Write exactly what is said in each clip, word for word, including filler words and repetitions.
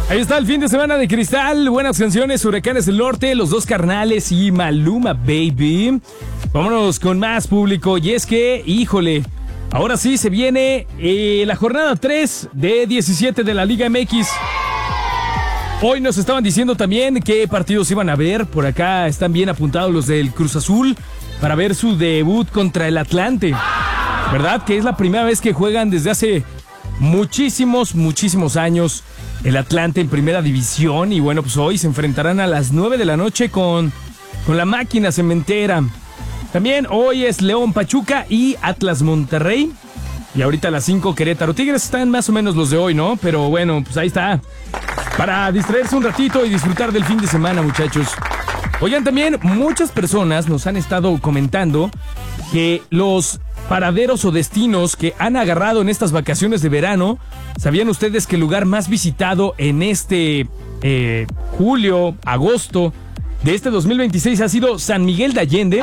Ahí está el fin de semana de Cristal, buenas canciones, Huracanes del Norte, Los Dos Carnales y Maluma Baby. Vámonos con más público y es que, híjole, ahora sí se viene eh, la jornada tres de diecisiete de la Liga M X. Hoy nos estaban diciendo también qué partidos iban a ver, por acá están bien apuntados los del Cruz Azul para ver su debut contra el Atlante, ¿verdad? Que es la primera vez que juegan desde hace muchísimos, muchísimos años el Atlante en primera división y bueno, pues hoy se enfrentarán a las nueve de la noche con, con la máquina cementera. También hoy es León Pachuca y Atlas Monterrey. Y ahorita a las cinco Querétaro Tigres. Están más o menos los de hoy, ¿no? Pero bueno, pues ahí está. Para distraerse un ratito y disfrutar del fin de semana, muchachos. Oigan, también muchas personas nos han estado comentando que los paraderos o destinos que han agarrado en estas vacaciones de verano, ¿sabían ustedes que el lugar más visitado en este eh, julio, agosto de este dos mil veintiséis ha sido San Miguel de Allende?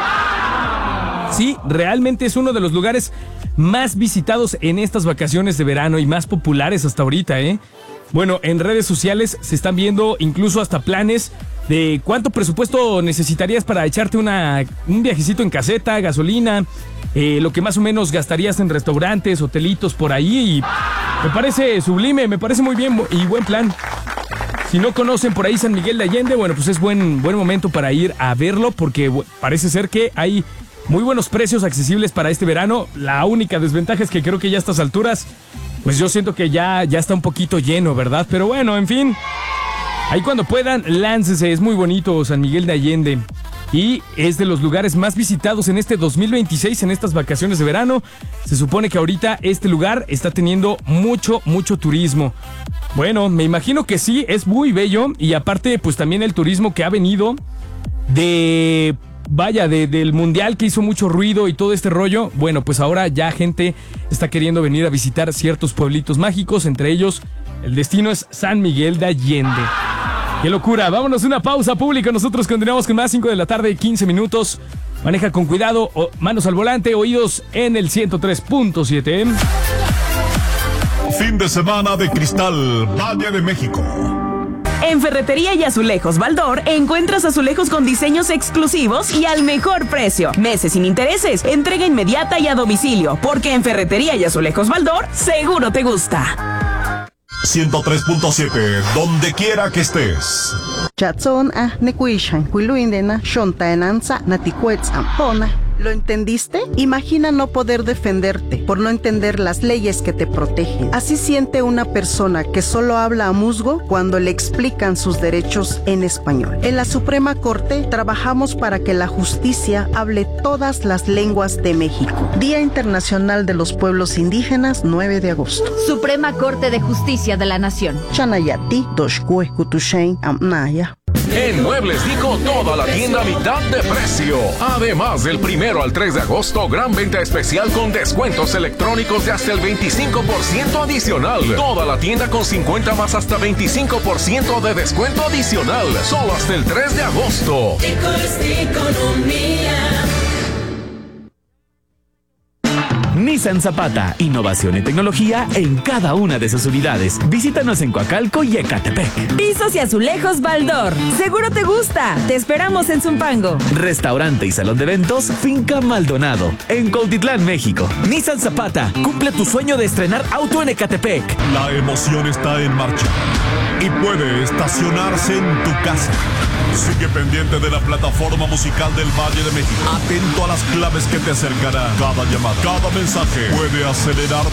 Sí, realmente es uno de los lugares más visitados en estas vacaciones de verano y más populares hasta ahorita, ¿eh? Bueno, en redes sociales se están viendo incluso hasta planes de cuánto presupuesto necesitarías para echarte una, un viajecito en caseta, gasolina, eh, lo que más o menos gastarías en restaurantes, hotelitos por ahí. Y me parece sublime, me parece muy bien y buen plan. Si no conocen por ahí San Miguel de Allende, bueno, pues es buen, buen momento para ir a verlo porque parece ser que hay muy buenos precios accesibles para este verano. La única desventaja es que creo que ya a estas alturas, pues yo siento que ya, ya está un poquito lleno, ¿verdad? Pero bueno, en fin, ahí cuando puedan, láncese, es muy bonito San Miguel de Allende. Y es de los lugares más visitados en este dos mil veintiséis, en estas vacaciones de verano. Se supone que ahorita este lugar está teniendo mucho, mucho turismo. Bueno, me imagino que sí, es muy bello. Y aparte, pues también el turismo que ha venido de... Vaya, de, del mundial que hizo mucho ruido y todo este rollo. Bueno, pues ahora ya gente está queriendo venir a visitar ciertos pueblitos mágicos. Entre ellos, el destino es San Miguel de Allende. ¡Qué locura! Vámonos a una pausa pública. Nosotros continuamos con más, cinco de la tarde, quince minutos. Maneja con cuidado, o, manos al volante, oídos en el ciento tres punto siete. Fin de semana de Cristal, Valle de México. En Ferretería y Azulejos Baldor encuentras azulejos con diseños exclusivos y al mejor precio. Meses sin intereses, entrega inmediata y a domicilio, porque en Ferretería y Azulejos Baldor seguro te gusta. ciento tres punto siete, donde quiera que estés. Chatson a nekuishan, kuiluindena, shontaenanza, naticuetzam, pona. ¿Lo entendiste? Imagina no poder defenderte por no entender las leyes que te protegen. Así siente una persona que solo habla a musgo cuando le explican sus derechos en español. En la Suprema Corte trabajamos para que la justicia hable todas las lenguas de México. Día Internacional de los Pueblos Indígenas, nueve de agosto. Suprema Corte de Justicia de la Nación. Chanayati, Doshkue, Kutushen, Amnaya. En Muebles Dico, toda la tienda a mitad de precio. Además, del primero al tres de agosto, gran venta especial con descuentos electrónicos de hasta el veinticinco por ciento adicional. Toda la tienda con cincuenta más hasta veinticinco por ciento de descuento adicional. Solo hasta el tres de agosto. Dico es economía. Nissan Zapata, innovación y tecnología en cada una de sus unidades. Visítanos en Coacalco y Ecatepec. Pisos y azulejos Baldor, seguro te gusta. Te esperamos en Zumpango. Restaurante y salón de eventos Finca Maldonado, en Cuautitlán, México. Nissan Zapata, cumple tu sueño de estrenar auto en Ecatepec. La emoción está en marcha y puede estacionarse en tu casa. Sigue pendiente de la plataforma musical del Valle de México. Atento a las claves que te acercarán. Cada llamada, cada mensaje puede acelerar